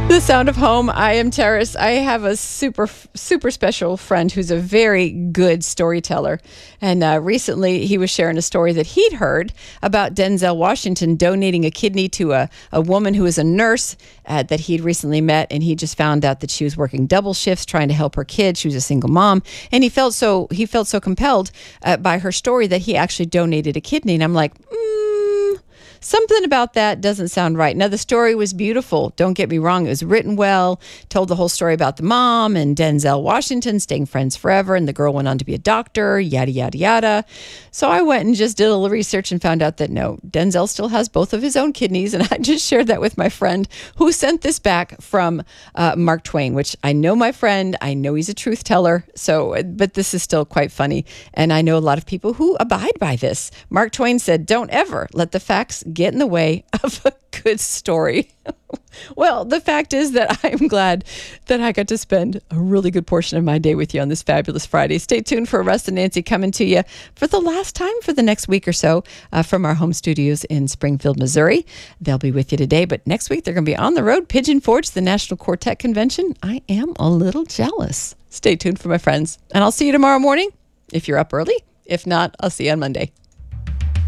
The Sound of Home. I am Terrace. I have a super special friend who's a very good storyteller. And recently he was sharing a story that he'd heard about Denzel Washington donating a kidney to a woman who was a nurse that he'd recently met. And he just found out that she was working double shifts trying to help her kid. She was a single mom. And he felt so compelled by her story that he actually donated a kidney. And I'm like, something about that doesn't sound right. Now, the story was beautiful. Don't get me wrong. It was written well, told the whole story about the mom and Denzel Washington staying friends forever. And the girl went on to be a doctor, yada, yada, yada. So I went and just did a little research and found out that no, Denzel still has both of his own kidneys. And I just shared that with my friend who sent this back from Mark Twain, which I know my friend. I know he's a truth teller. So, but this is still quite funny. And I know a lot of people who abide by this. Mark Twain said, don't ever let the facts get in the way of a good story. Well, the fact is that I'm glad that I got to spend a really good portion of my day with you on this fabulous Friday. Stay tuned for Russ and Nancy coming to you for the last time for the next week or so from our home studios in Springfield, Missouri. They'll be with you today, but next week they're going to be on the road, Pigeon Forge, the National Quartet Convention. I am a little jealous. Stay tuned for my friends, and I'll see you tomorrow morning if you're up early. If not, I'll see you on Monday.